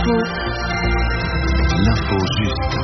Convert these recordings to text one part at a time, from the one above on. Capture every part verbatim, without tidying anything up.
Info. L'info juste.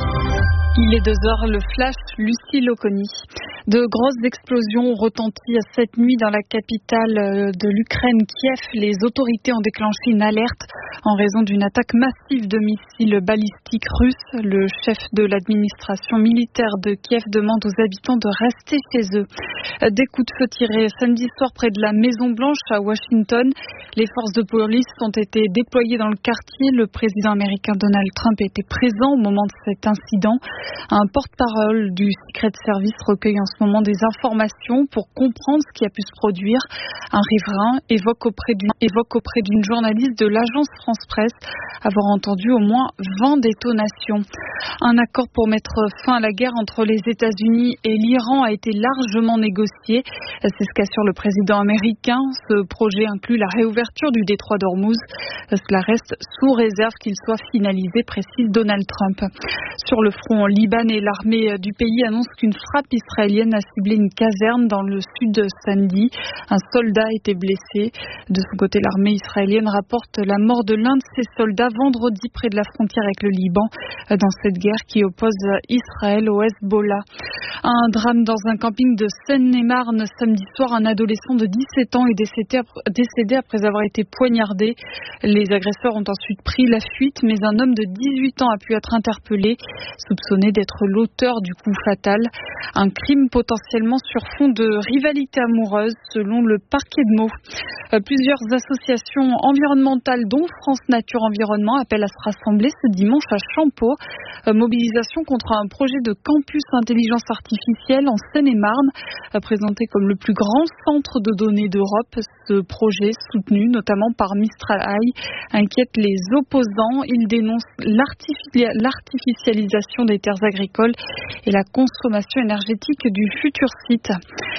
Il est deux heures, le flash, Lucie Loconi. De grosses explosions ont retenti cette nuit dans la capitale de l'Ukraine, Kiev. Les autorités ont déclenché une alerte en raison d'une attaque massive de missiles balistiques russes. Le chef de l'administration militaire de Kiev demande aux habitants de rester chez eux. Des coups de feu tirés samedi soir près de la Maison Blanche à Washington. Les forces de police ont été déployées dans le quartier. Le président américain Donald Trump était présent au moment de cet incident. Un porte-parole du Secret Service recueille en ce moment des informations pour comprendre ce qui a pu se produire. Un riverain évoque auprès d'une, évoque auprès d'une journaliste de l'agence France Presse avoir entendu au moins vingt détonations. Un accord pour mettre fin à la guerre entre les États-Unis et l'Iran a été largement négocié. C'est ce qu'assure le président américain. Ce projet inclut la réouverture du détroit d'Ormuz. Cela reste sous réserve qu'il soit finalisé, précise Donald Trump. Sur le front libanais, l'armée du pays annonce qu'une frappe israélienne a ciblé une caserne dans le sud samedi. Un soldat a été blessé. De son côté, l'armée israélienne rapporte la mort de l'un de ses soldats vendredi près de la frontière avec le Liban, dans cette guerre qui oppose Israël au Hezbollah. Un drame dans un camping de Seine-et-Marne samedi soir. Un adolescent de dix-sept ans est décédé, décédé après avoir été poignardé. Les agresseurs ont ensuite pris la fuite, mais un homme de dix-huit ans a pu être interpellé, soupçonné d'être l'auteur du coup fatal. Un crime potentiellement sur fond de rivalité amoureuse, selon le parquet de Meaux. Plusieurs associations environnementales, dont France Nature Environnement, appellent à se rassembler ce dimanche à Champeaux. Mobilisation contre un projet de campus intelligence artificielle en Seine-et-Marne, présenté comme le plus grand centre de données d'Europe. Ce projet, soutenu notamment par Mistral A I, inquiète les opposants. Il dénonce l'artifici- l'artificialisation des terres agricoles et la consommation énergétique du futur site.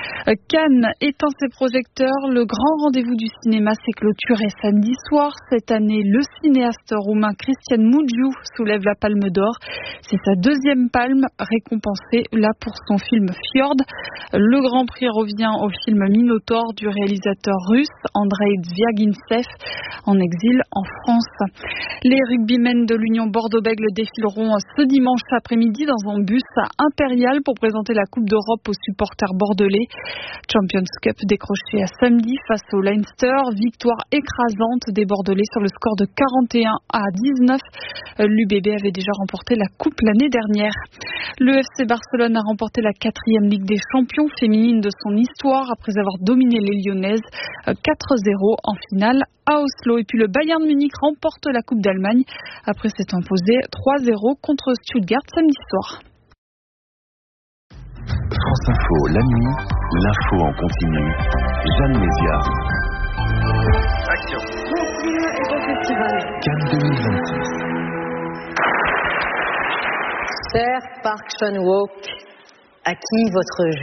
Cannes éteint ses projecteurs. Le grand rendez-vous du cinéma s'est clôturé samedi soir. Cette année, le cinéaste roumain Cristian Mungiu soulève la Palme d'Or. C'est sa deuxième palme, récompensée là pour son film Fjord. Le grand prix revient au film Minotaur du réalisateur russe Andrei Zvyagintsev, en exil en France. Les rugbymen de l'Union Bordeaux-Bègles défileront ce dimanche après-midi dans un bus impérial pour présenter la Coupe d'Europe aux supporters bordelais. Champions Cup décroché à samedi face au Leinster. Victoire écrasante des Bordelais sur le score de quarante et un à dix-neuf. L'U B B avait déjà remporté la Coupe l'année dernière. Le F C Barcelone a remporté la quatrième Ligue des Champions féminine de son histoire après avoir dominé les Lyonnaises quatre zéro en finale à Oslo. Et puis le Bayern Munich remporte la Coupe d'Allemagne après s'être imposé trois zéro contre Stuttgart samedi soir. France Info, la nuit, l'info en continu. Jeanne Mézia. Action. Cannes deux mille vingt-six. Cher Park Chan-wook, à qui votre